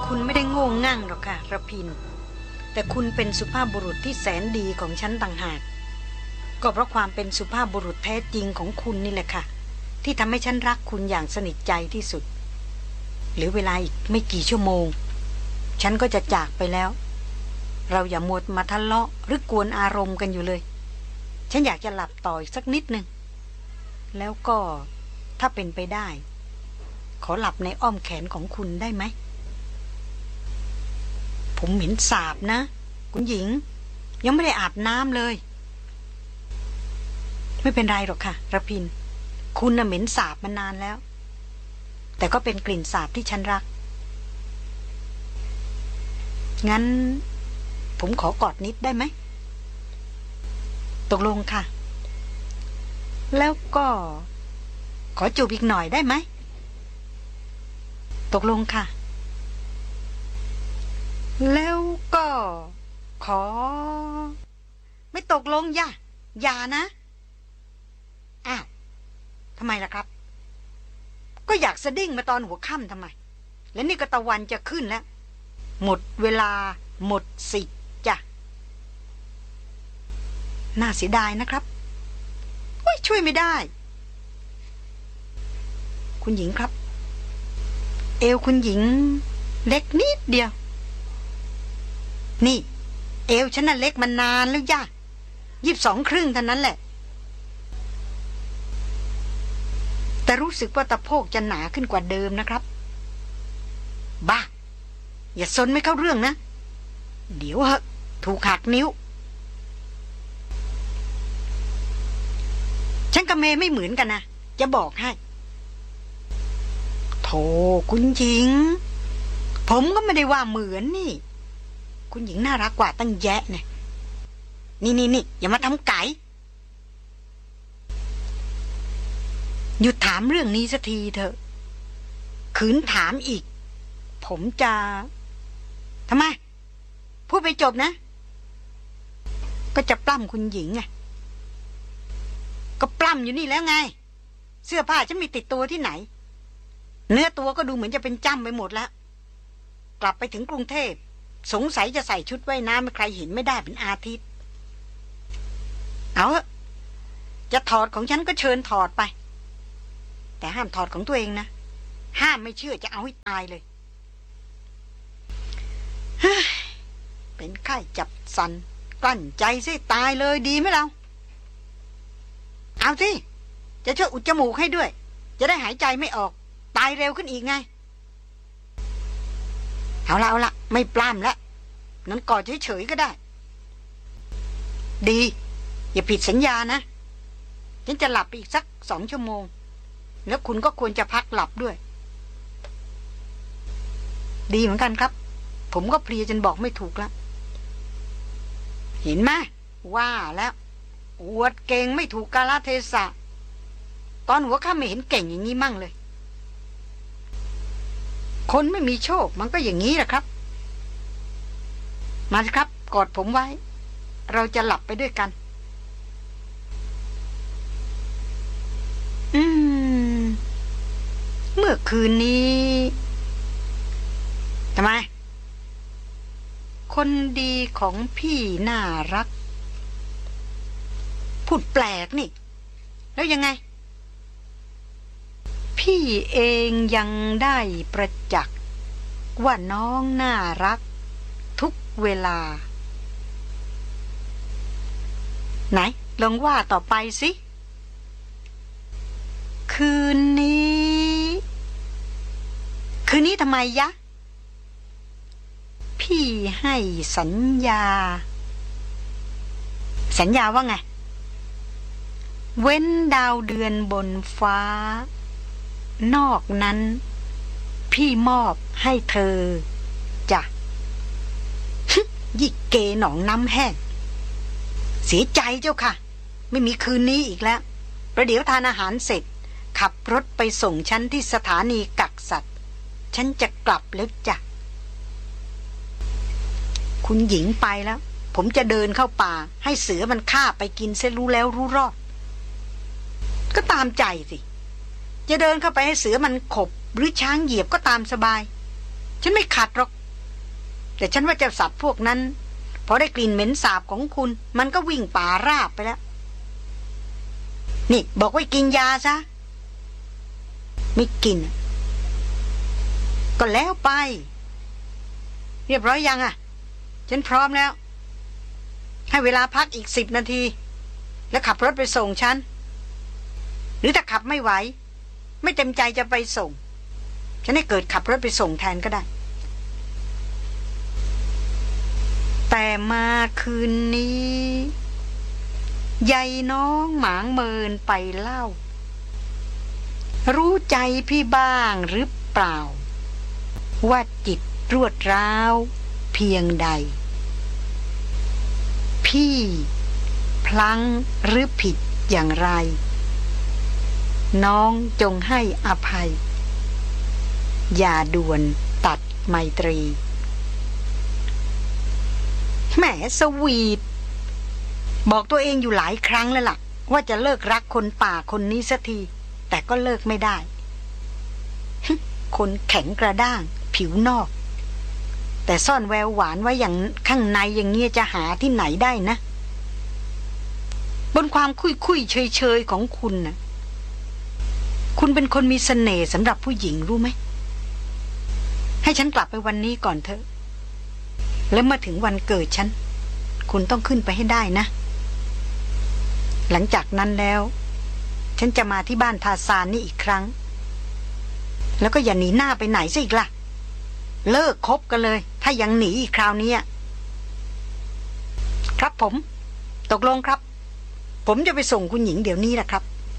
คุณไม่ได้โง่งั่งหรอกค่ะระพินแต่คุณเป็นสุภาพบุรุษที่แสนดีของฉันต่างหากก็เพราะความเป็นสุภาพบุรุษแท้จริงของคุณนี่แหละค่ะที่ทำให้ฉันรักคุณอย่างสนิทใจที่สุดหรือเวลาอีกไม่กี่ชั่วโมงฉันก็จะจากไปแล้วเราอย่ามัวมาทะเลาะหรือกวนอารมณ์กันอยู่เลยฉันอยากจะหลับต่ออีกสักนิดนึงแล้วก็ถ้าเป็นไปได้ขอหลับในอ้อมแขนของคุณได้ไหมผมเหม็นสาบนะคุณหญิงยังไม่ได้อาบน้ำเลยไม่เป็นไรหรอกค่ะระพินคุณน่ะเหม็นสาบมานานแล้วแต่ก็เป็นกลิ่นสาบที่ฉันรักงั้นผมขอกอดนิดได้ไหมตกลงค่ะแล้วก็ขอจูบอีกหน่อยได้ไหมตกลงค่ะแล้วก็ขอไม่ตกลงอย่านะอ้าวทำไมล่ะครับก็อยากสะดิ้งมาตอนหัวค่ำทำไมและนี่ก็ตะวันจะขึ้นแล้วหมดเวลาหมดสิทธิ์จ้ะน่าเสียดายนะครับโอ้ยช่วยไม่ได้คุณหญิงครับเอวคุณหญิงเล็กนิดเดียวนี่เอวฉันน่ะเล็กมานานแล้วย่ะ22 ครึ่งเท่านั้นแหละแต่รู้สึกว่าตะโพกจะหนาขึ้นกว่าเดิมนะครับบ้าอย่าซนไม่เข้าเรื่องนะเดี๋ยวเหอะถูกหักนิ้วฉันกับเมย์ไม่เหมือนกันนะจะบอกให้โธ่คุณหญิงผมก็ไม่ได้ว่าเหมือนนี่คุณหญิงน่ารักกว่าตั้งแยะเนี่ยนี่อย่ามาทำไก่หยุดถามเรื่องนี้สักทีเถอะขืนถามอีกผมจะทำไมพูดไปจบนะก็จะปล้ำคุณหญิงไงก็ปล้ำอยู่นี่แล้วไงเสื้อผ้าฉันมีติดตัวที่ไหนเนื้อตัวก็ดูเหมือนจะเป็นจ้ำไปหมดแล้วกลับไปถึงกรุงเทพสงสัยจะใส่ชุดว่ายน้ำให้ใครเห็นไม่ได้เป็นอาทิตย์เอาจะถอดของฉันก็เชิญถอดไปแต่ห้ามถอดของตัวเองนะห้ามไม่เชื่อจะเอาให้ตายเลยเป็นไข้จับสันกลั้นใจสิตายเลยดีไหมเราเอาสิจะช่วยอุดจมูกให้ด้วยจะได้หายใจไม่ออกตายเร็วขึ้นอีกไงเอาละไม่ปล้ำแล้วนั้นกอดเฉยๆก็ได้ดีอย่าผิดสัญญานะฉันจะหลับอีกสัก2 ชั่วโมงแล้วคุณก็ควรจะพักหลับด้วยดีเหมือนกันครับผมก็เพลียจนบอกไม่ถูกแล้วเห็นไหมว่าแล้วอวดเก่งไม่ถูกกาลเทศะตอนหัวข้าไม่เห็นเก่งอย่างนี้มั่งเลยคนไม่มีโชคมันก็อย่างนี้แหละครับมาสิครับกอดผมไว้เราจะหลับไปด้วยกันเมื่อคืนนี้ทำไมคนดีของพี่น่ารักพูดแปลกนี่แล้วยังไงพี่เองยังได้ประจักษ์ว่าน้องน่ารักทุกเวลาไหนลองว่าต่อไปสิคืนนี้ทำไมยะพี่ให้สัญญาว่าไงเว้นดาวเดือนบนฟ้านอกนั้นพี่มอบให้เธอจ้ะยิเกหนองน้ำแห้งเสียใจเจ้าค่ะไม่มีคืนนี้อีกแล้วประเดี๋ยวทานอาหารเสร็จขับรถไปส่งฉันที่สถานีกักสัตว์ฉันจะกลับแล้วจ้ะคุณหญิงไปแล้วผมจะเดินเข้าป่าให้เสือมันฆ่าไปกินเสียรู้แล้วรู้รอดก็ตามใจสิจะเดินเข้าไปให้เสือมันขบหรือช้างเหยียบก็ตามสบายฉันไม่ขัดหรอกแต่ฉันว่าเจ้าสัตว์พวกนั้นพอได้กลิ่นเหม็นสาบของคุณมันก็วิ่งป่าราบไปแล้วนี่บอกว่ากินยาซะไม่กินก็แล้วไปเรียบร้อยยังฉันพร้อมแล้วให้เวลาพักอีก10 นาทีแล้วขับรถไปส่งฉันหรือถ้าขับไม่ไหวไม่เต็มใจจะไปส่งฉันให้เกิดขับรถไปส่งแทนก็ได้แต่มาคืนนี้ยายน้องหมางเมินไปเล่ารู้ใจพี่บ้างหรือเปล่าว่าจิตรวดร้าวเพียงใดพี่พลั้งหรือผิดอย่างไรน้องจงให้อภัยอย่าด่วนตัดไมตรีแหมสวีทบอกตัวเองอยู่หลายครั้งแล้วล่ะว่าจะเลิกรักคนป่าคนนี้สักทีแต่ก็เลิกไม่ได้คนแข็งกระด้างผิวนอกแต่ซ่อนแววหวานไว้อย่างข้างในอย่างเงี้ยจะหาที่ไหนได้นะบนความคุยเฉยของคุณน่ะคุณเป็นคนมีเสน่ห์สำหรับผู้หญิงรู้ไหมให้ฉันกลับไปวันนี้ก่อนเถอะแล้วมาถึงวันเกิดฉันคุณต้องขึ้นไปให้ได้นะหลังจากนั้นแล้วฉันจะมาที่บ้านทาซานนี่อีกครั้งแล้วก็อย่าหนีหน้าไปไหนซะอีกล่ะเลิกคบกันเลยถ้ายังหนีอีกคราวนี้ครับผมตกลงครับผมจะไปส่งคุณหญิงเดี๋ยวนี้แหละครับ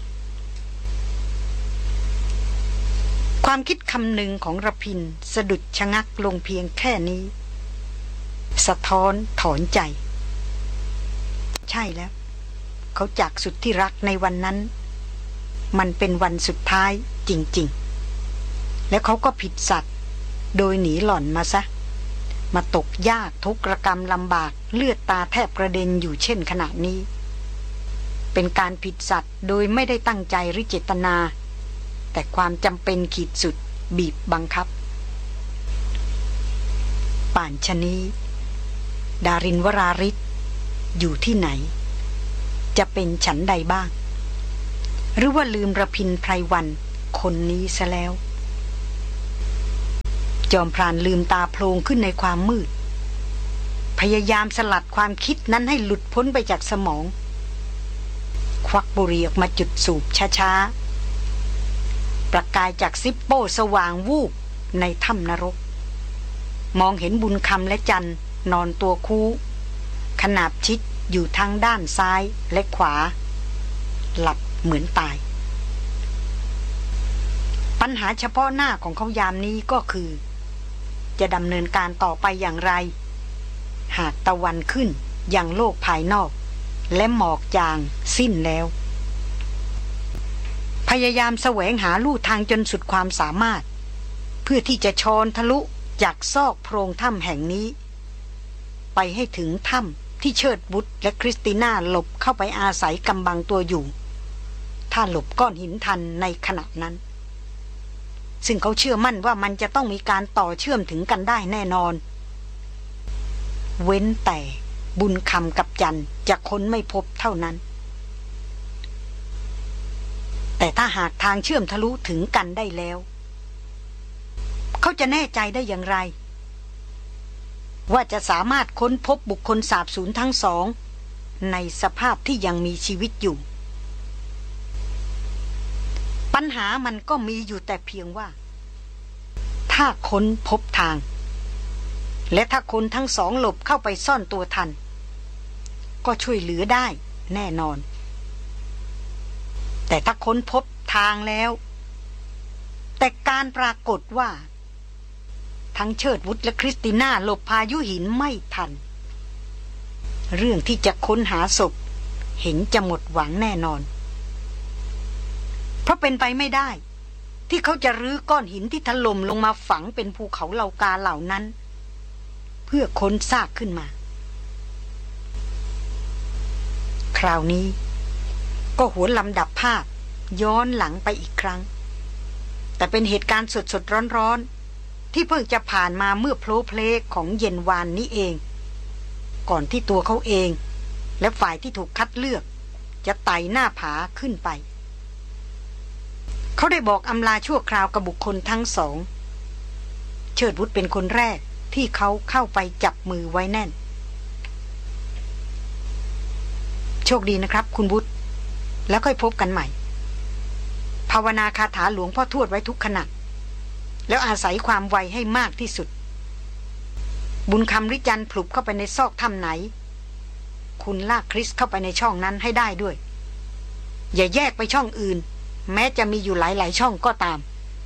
ความคิดคำหนึ่งของระพินสะดุดชะงักลงเพียงแค่นี้สะท้อนถอนใจใช่แล้วเขาจากสุดที่รักในวันนั้นมันเป็นวันสุดท้ายจริงๆแล้วเขาก็ผิดสัตว์โดยหนีหล่อนมาซะมาตกยากทุกข์ระกำลำบากเลือดตาแทบกระเด็นอยู่เช่นขณะนี้เป็นการผิดสัตว์โดยไม่ได้ตั้งใจหรือเจตนาแต่ความจำเป็นขีดสุดบีบบังคับป่านชะนี้ดารินวราริศอยู่ที่ไหนจะเป็นฉันใดบ้างหรือว่าลืมระพินไพรวันคนนี้ซะแล้วจอมพรานลืมตาโพลงขึ้นในความมืดพยายามสลัดความคิดนั้นให้หลุดพ้นไปจากสมองควักบุหรี่ออกมาจุดสูบช้าๆประกายจากซิปโป้สว่างวูบในถ้ำนรกมองเห็นบุญคำและจันนอนตัวคู่ขนาบชิดอยู่ทางด้านซ้ายและขวาหลับเหมือนตายปัญหาเฉพาะหน้าของเขายามนี้ก็คือจะดำเนินการต่อไปอย่างไรหากตะวันขึ้นยังโลกภายนอกและหมอกจางสิ้นแล้วพยายามแสวงหาลู่ทางจนสุดความสามารถเพื่อที่จะชอนทะลุจากซอกโพรงถ้ำแห่งนี้ไปให้ถึงถ้ำที่เชิดบุตรและคริสติน่าหลบเข้าไปอาศัยกำบังตัวอยู่ถ้าหลบก้อนหินทันในขณะนั้นซึ่งเขาเชื่อมั่นว่ามันจะต้องมีการต่อเชื่อมถึงกันได้แน่นอนเว้นแต่บุญคำกับจันจะค้นไม่พบเท่านั้นแต่ถ้าหากทางเชื่อมทะลุถึงกันได้แล้วเขาจะแน่ใจได้อย่างไรว่าจะสามารถค้นพบบุคคลสาบสูญทั้งสองในสภาพที่ยังมีชีวิตอยู่ปัญหามันก็มีอยู่แต่เพียงว่าถ้าค้นพบทางและถ้าคนทั้งสองหลบเข้าไปซ่อนตัวทันก็ช่วยเหลือได้แน่นอนแต่ถ้าค้นพบทางแล้วแต่การปรากฏว่าทั้งเชิดวุฒและคริสติน่าหลบพายุหินไม่ทันเรื่องที่จะค้นหาศพเห็นจะหมดหวังแน่นอนเพราะเป็นไปไม่ได้ที่เขาจะรื้อก้อนหินที่ถล่มลงมาฝังเป็นภูเขาเหล่ากาเหล่านั้นเพื่อค้นซากขึ้นมาคราวนี้ก็หวนลำดับภาพย้อนหลังไปอีกครั้งแต่เป็นเหตุการณ์สดๆร้อนที่เพิ่งจะผ่านมาเมื่อโผล่เพลของเย็นวานนี้เองก่อนที่ตัวเขาเองและฝ่ายที่ถูกคัดเลือกจะไต่หน้าผาขึ้นไปเขาได้บอกอำลาชั่วคราวกับบุคคลทั้งสองเชิดวุฒเป็นคนแรกที่เขาเข้าไปจับมือไว้แน่นโชคดีนะครับคุณวุฒแล้วค่อยพบกันใหม่ภาวนาคาถาหลวงพ่อทวดไว้ทุกขณะแล้วอาศัยความไวให้มากที่สุดบุญคำริจันพลุบเข้าไปในซอกถ้ำไหนคุณลากคริสเข้าไปในช่องนั้นให้ได้ด้วยอย่าแยกไปช่องอื่นแม้จะมีอยู่หลายๆช่องก็ตาม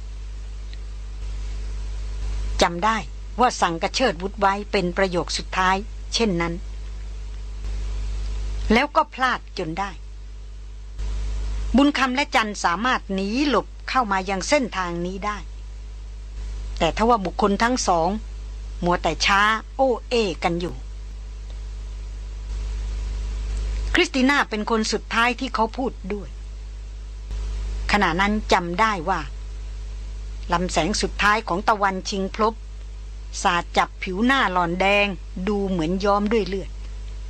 จำได้ว่าสั่งกระเชิดวุฒไว้เป็นประโยคสุดท้ายเช่นนั้นแล้วก็พลาดจนได้บุญคำและจันสามารถหนีหลบเข้ามายังเส้นทางนี้ได้แต่ถ้าว่าบุคคลทั้งสองมัวแต่ช้าโอ้เอกันอยู่คริสติน่าเป็นคนสุดท้ายที่เขาพูดด้วยขณะนั้นจำได้ว่าลำแสงสุดท้ายของตะวันชิงพลบสาดจับผิวหน้าหล่อนแดงดูเหมือนย้อมด้วยเลือด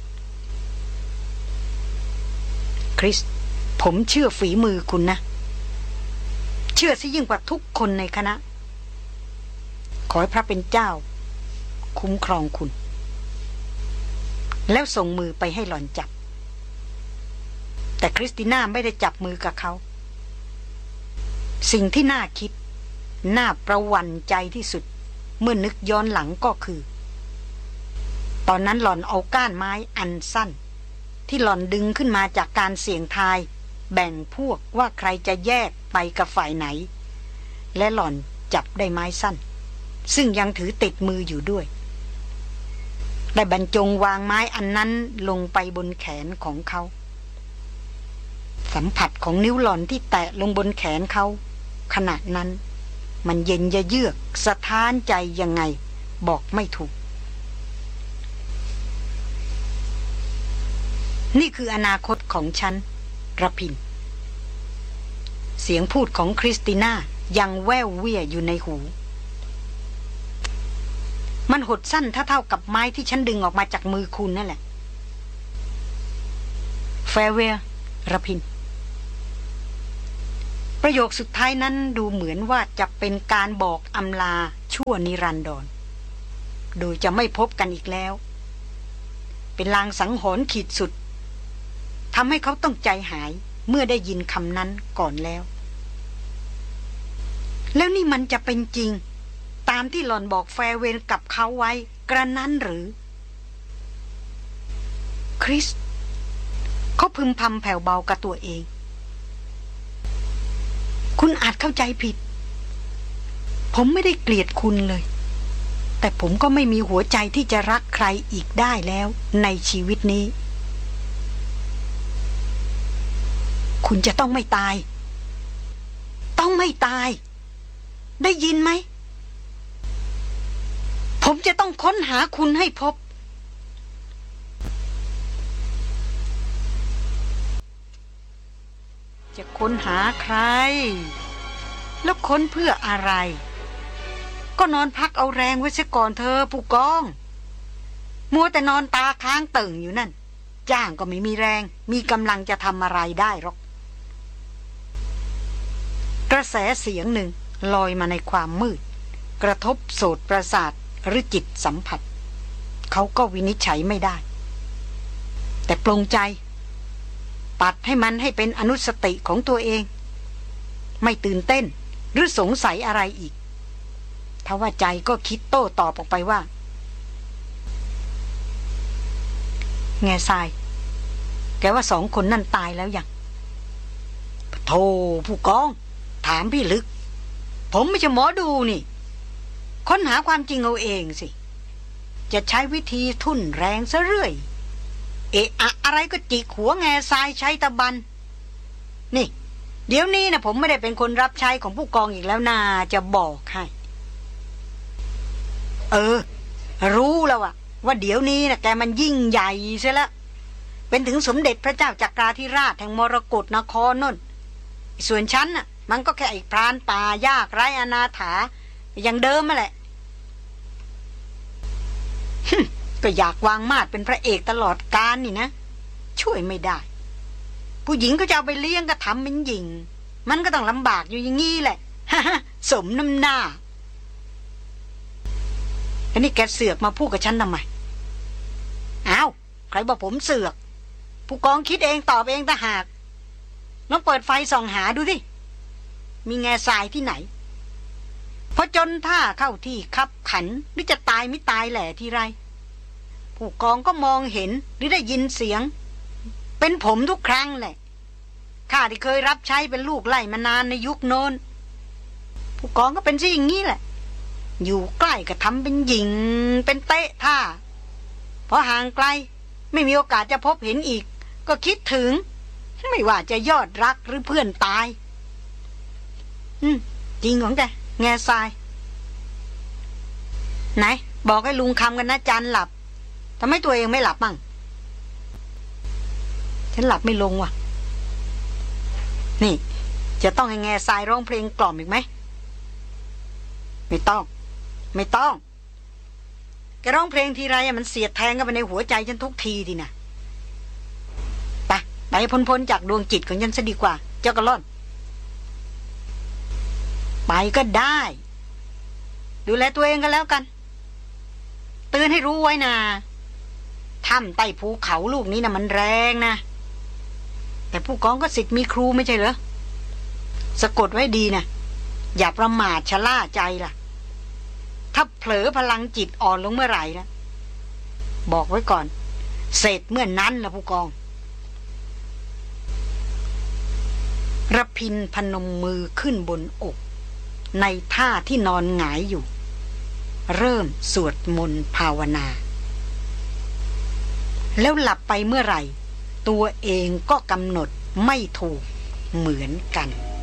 คริสผมเชื่อฝีมือคุณนะเชื่อซะยิ่งกว่าทุกคนในคณะขอให้พระเป็นเจ้าคุ้มครองคุณแล้วส่งมือไปให้หล่อนจับแต่คริสติน่าไม่ได้จับมือกับเขาสิ่งที่น่าคิดน่าประหวั่นใจที่สุดเมื่อนึกย้อนหลังก็คือตอนนั้นหล่อนเอาก้านไม้อันสั้นที่หล่อนดึงขึ้นมาจากการเสี่ยงทายแบ่งพวกว่าใครจะแยกไปกับฝ่ายไหนและหล่อนจับได้ไม้สั้นซึ่งยังถือติดมืออยู่ด้วยได้บรรจงวางไม้อันนั้นลงไปบนแขนของเขาสัมผัสของนิ้วหล่อนที่แตะลงบนแขนเขาขณะนั้นมันเย็นเยือกสะท้านใจยังไงบอกไม่ถูกนี่คืออนาคตของฉันระพินเสียงพูดของคริสติน่ายังแว่วเวี่ยอยู่ในหูมันหดสั้นเท่ากับไม้ที่ฉันดึงออกมาจากมือคุณนั่นแหละแฟร์เวลระพินประโยคสุดท้ายนั้นดูเหมือนว่าจะเป็นการบอกอำลาชั่วนิรันดรโดยจะไม่พบกันอีกแล้วเป็นลางสังหรณ์ขีดสุดทำให้เขาต้องใจหายเมื่อได้ยินคำนั้นก่อนแล้วนี่มันจะเป็นจริงตามที่หล่อนบอกแฟร์เวลกับเขาไว้กระนั้นหรือคริสเขาพึมพำแผ่วเบากับตัวเองคุณอาจเข้าใจผิดผมไม่ได้เกลียดคุณเลยแต่ผมก็ไม่มีหัวใจที่จะรักใครอีกได้แล้วในชีวิตนี้คุณจะต้องไม่ตายต้องไม่ตายได้ยินไหมผมจะต้องค้นหาคุณให้พบจะค้นหาใครแล้วค้นเพื่ออะไรก็นอนพักเอาแรงไว้ซะก่อนเธอผู้กองมัวแต่นอนตาค้างตึงอยู่นั่นจ้างก็ไม่มีแรงมีกำลังจะทำอะไรได้หรอกกระแสเสียงหนึ่งลอยมาในความมืดกระทบโสตประสาทหรือจิตสัมผัสเขาก็วินิจฉัยไม่ได้แต่ปลงใจปัดให้มันให้เป็นอนุสติของตัวเองไม่ตื่นเต้นหรือสงสัยอะไรอีกทว่าใจก็คิดโต้ตอบออกไปว่าแง่ทรายแกว่าสองคนนั่นตายแล้วยังโธ่ผู้กองถามพี่ลึกผมไม่ใช่หมอดูนี่ค้นหาความจริงเอาเองสิจะใช้วิธีทุ่นแรงซะเรื่อยอะไรก็จิกหัวแง่ทรายใช้ตะบันนี่เดี๋ยวนี้นะผมไม่ได้เป็นคนรับใช้ของผู้กองอีกแล้วนาจะบอกให้รู้แล้วว่าเดี๋ยวนี้นะแกมันยิ่งใหญ่เสียแล้วเป็นถึงสมเด็จพระเจ้าจักราธิราชแห่งมรกตนครนั่นส่วนฉันน่ะมันก็แค่อีกพรานป่ายากไร้อนาถาอย่างเดิมมาแหละก็อยากวางมาดเป็นพระเอกตลอดกาลนี่นะช่วยไม่ได้ผู้หญิงก็จะเอาไปเลี้ยงก็ทำเป็นหญิงมันก็ต้องลำบากอยู่อย่างงี้แหละ สมน้ำหน้าอันนี้แกเสือกมาพูดกับฉันทำไมอ้าวใครบอกผมเสือกผู้กองคิดเองตอบเองต่างหากลองเปิดไฟส่องหาดูดิมีแง่ทรายที่ไหนพอจนท่าเข้าที่คับขันหรือจะตายไม่ตายแหล่ทีไรผู้กองก็มองเห็นหรือได้ยินเสียงเป็นผมทุกครั้งแหละข้าที่เคยรับใช้เป็นลูกไล่มานานในยุคโน้นผู้กองก็เป็นซะอย่างนี้แหละอยู่ใกล้ก็ทำเป็นหญิงเป็นเตะท่าพอห่างไกลไม่มีโอกาสจะพบเห็นอีกก็คิดถึงไม่ว่าจะยอดรักหรือเพื่อนตายจริงของแกแง่ทรายไหนบอกให้ลุงคำกันนะจันหลับทำไมตัวเองไม่หลับมั่งฉันหลับไม่ลงว่ะนี่จะต้องให้แง่ทรายร้องเพลงกล่อมอีกไหมไม่ต้องแกร้องเพลงทีไรมันเสียดแทงเข้าไปในหัวใจฉันทุกทีทีนะไปพ้นจากดวงจิตของฉันซะดีกว่าเจ้ากระล่อนไปก็ได้ดูแลตัวเองกันแล้วกันเตือนให้รู้ไว้นะถ้ำใต้ภูเขาลูกนี้นะมันแรงนะแต่ผู้กองก็ศิษย์มีครูไม่ใช่เหรอสะกดไว้ดีนะอย่าประมาทชะล่าใจล่ะถ้าเผลอพลังจิตอ่อนลงเมื่อไหร่นะบอกไว้ก่อนเสร็จเมื่อนั้นล่ะผู้กองระพินพนมมือขึ้นบนอกในท่าที่นอนหงายอยู่เริ่มสวดมนต์ภาวนาแล้วหลับไปเมื่อไหร่ตัวเองก็กำหนดไม่ถูกเหมือนกัน